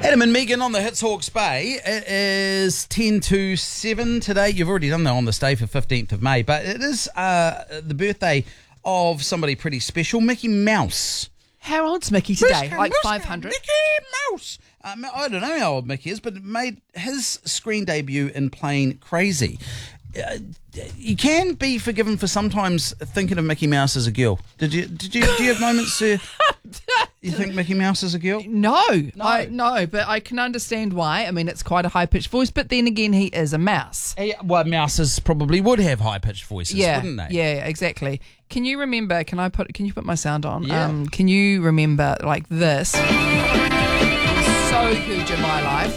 Adam and Megan on the Hits Hawke's Bay. It is 10 to 7 today. You've already done that on this day for 15th of May, but it is the birthday of somebody pretty special, Mickey Mouse. How old's Mickey today? Like 500? Mickey Mouse. I don't know how old Mickey is, but it made his screen debut in playing Crazy. You can be forgiven for sometimes thinking of Mickey Mouse as a girl. Do you have moments where you think Mickey Mouse is a girl? No, but I can understand why. I mean, it's quite a high-pitched voice, but then again, he is a mouse. Well, mouses probably would have high-pitched voices, wouldn't they? Yeah, exactly. Can you remember, can you put my sound on? Yeah. Can you remember, like this? It was so huge in my life.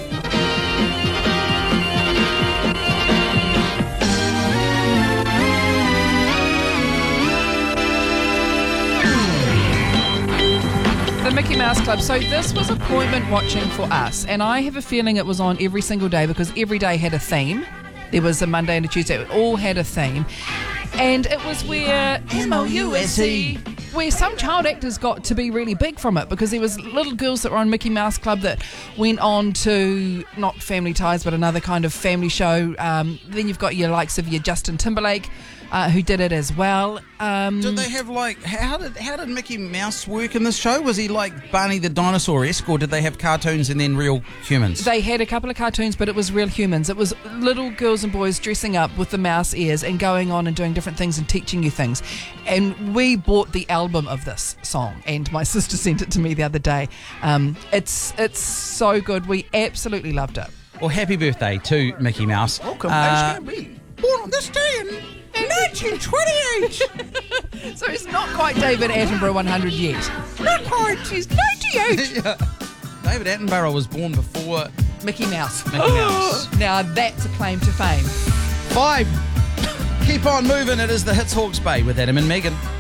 The Mickey Mouse Club. So this was appointment watching for us, and I have a feeling it was on every single day because every day had a theme. There was a Monday and a Tuesday. It all had a theme. And it was where MOUSE, where some child actors got to be really big from it, because there was little girls that were on Mickey Mouse Club that went on to, not Family Ties, but another kind of family show. Then you've got your likes of your Justin Timberlake, who did it as well. Did they have how did Mickey Mouse work in this show? Was he like Barney the Dinosaur-esque, or did they have cartoons and then real humans? They had a couple of cartoons, but it was real humans. It was little girls and boys dressing up with the mouse ears and going on and doing different things and teaching you things. And we bought the album of this song, and my sister sent it to me the other day. It's so good. We absolutely loved it. Well, happy birthday to Mickey Mouse. Welcome. Born on this day in 1928. So he's not quite David Attenborough 100 yet. Not quite. He's 98. Yeah. David Attenborough was born before Mickey Mouse. Mickey Mouse. Now that's a claim to fame. 5. Keep on moving. It is the Hits Hawke's Bay with Adam and Megan.